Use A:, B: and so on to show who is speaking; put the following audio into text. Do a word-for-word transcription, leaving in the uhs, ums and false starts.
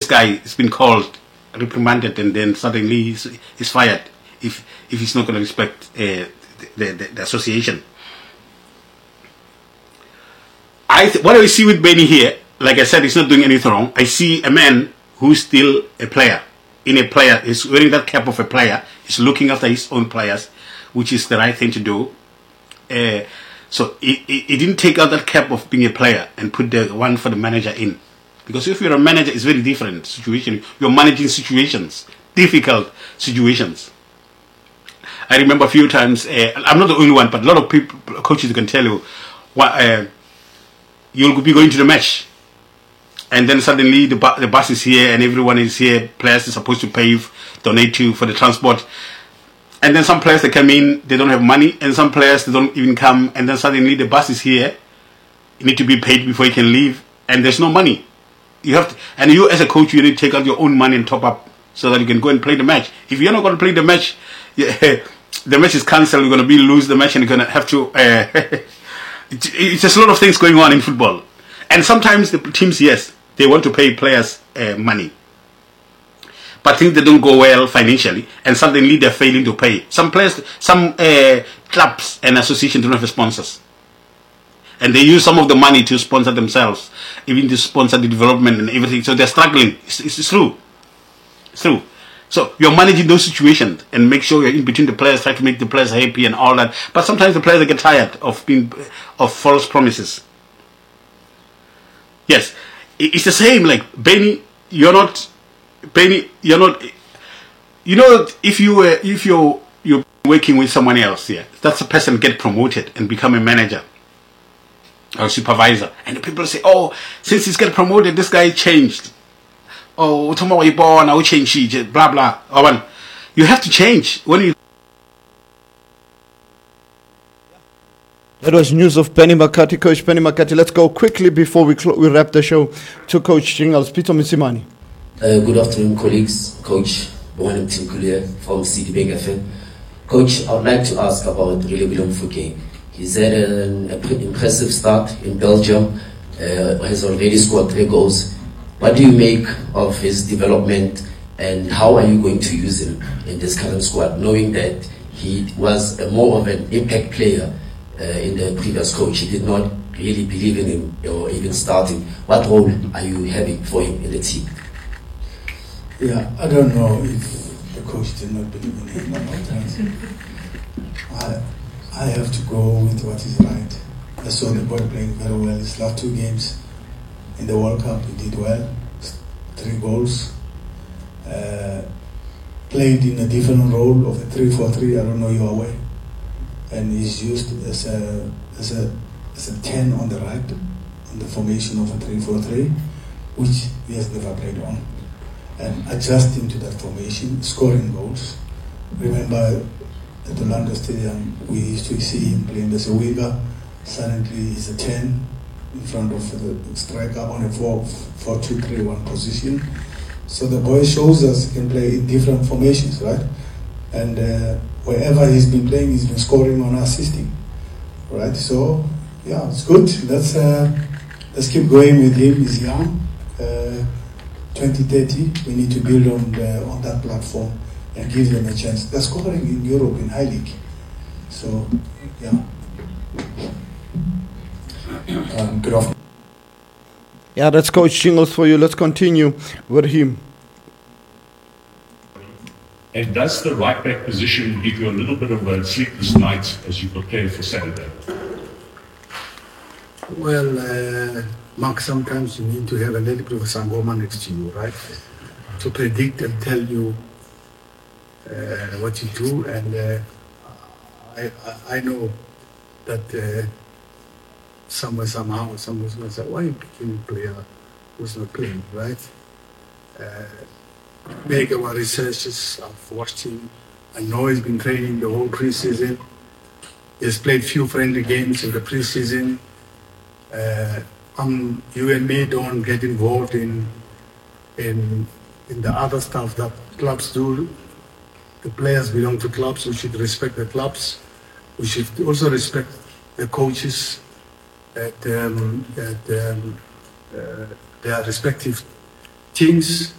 A: guy has been called, reprimanded, and then suddenly he's, he's fired if if he's not going to respect uh, the, the, the association. I th what I see with Benny here, like I said, he's not doing anything wrong. I see a man who's still a player. In a player, is wearing that cap of a player. He's looking after his own players, which is the right thing to do. Uh, so he, he, he didn't take out that cap of being a player and put the one for the manager in. Because if you're a manager, it's very different situation. You're managing situations, difficult situations. I remember a few times, uh, I'm not the only one, but a lot of people, coaches can tell you, what, uh, you'll be going to the match. And then suddenly the, bu the bus is here and everyone is here. Players are supposed to pay, donate to for the transport. And then some players, they come in, they don't have money. And some players, they don't even come. And then suddenly the bus is here. You need to be paid before you can leave. And there's no money. You have to, and you as a coach, you need to take out your own money and top up so that you can go and play the match. If you're not going to play the match, yeah, the match is cancelled. You're going to be lose the match and you're going to have to... Uh, it's just a lot of things going on in football. And sometimes the teams, yes, they want to pay players uh, money. But things they don't go well financially, and suddenly they're failing to pay. Some players, some uh, clubs and associations don't have sponsors. And they use some of the money to sponsor themselves, even to sponsor the development and everything. So they're struggling. It's, it's, it's true. It's true. So you're managing those situations and make sure you're in between the players, try to make the players happy and all that. But sometimes the players get tired of being of false promises. Yes, it's the same. Like Benny, you're not Benny. You're not. You know, if you were, if you're you're working with someone else, yeah, that's a person get promoted and become a manager or supervisor, and the people say, oh, since he's get promoted, this guy changed. Oh, tomorrow you born, I will change, blah blah. Oh, you have to change when you.
B: That was news of Penny McCarthy, Coach Penny McCarthy. Let's go quickly before we we wrap the show to Coach Jingles. Peter Msimani.
C: Uh, good afternoon, colleagues. Coach Boanem Tinkulia from Citibank F M. Coach, I would like to ask about Relebile Mofokeng. He's had an impressive start in Belgium, uh, has already scored three goals. What do you make of his development, and how are you going to use him in this current squad, knowing that he was a more of an impact player uh, in the previous coach? He did not really believe in him or even starting. What role are you having for him in the team?
D: Yeah, I don't know if the coach did not believe in him or not. I, I have to go with what is right. I saw the boy playing very well his last two games. In the World Cup, he did well, three goals. Uh, played in a different role of the three four three, I don't know your way. And he's used as a, as a, as a ten on the right, on the formation of a three four three, which he has never played on. And adjusting to that formation, scoring goals. Remember at the Orlando Stadium, we used to see him playing as a winger. Suddenly he's a ten. In front of the striker on a four two three one position. So the boy shows us he can play in different formations, right? And uh, wherever he's been playing, he's been scoring or assisting, right? So yeah, it's good. Let's uh, let's keep going with him. He's young. Uh, twenty thirty, we need to build on the, on that platform and give them a chance. They're scoring in Europe in high league. So yeah. Um, good afternoon.
B: Yeah, that's Coach Jingles for you. Let's continue with him.
E: And does the right back position give you a little bit of a sleepless night as you prepare for Saturday?
F: Well, uh, Mark, sometimes you need to have a little bit of a sangoma next to you, right? To predict and tell you uh, what you do. And uh, I, I, I know that uh, somewhere, somehow, someone's going to say, why are you picking a player who's not playing, right? Uh, make our researches. I've watched him. I know he's been training the whole preseason. He's played few friendly games in the preseason. Uh, um, you and me don't get involved in, in, in the other stuff that clubs do. The players belong to clubs. We should respect the clubs. We should also respect the coaches at, um, at um, uh, their respective teams.